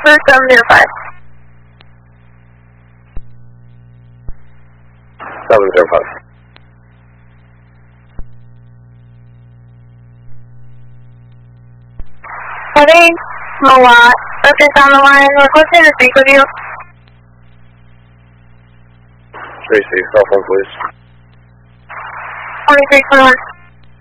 for 705. 705. Heading Mawat, subject on the line, requesting to speak with you. Tracy, cell phone please. 2321.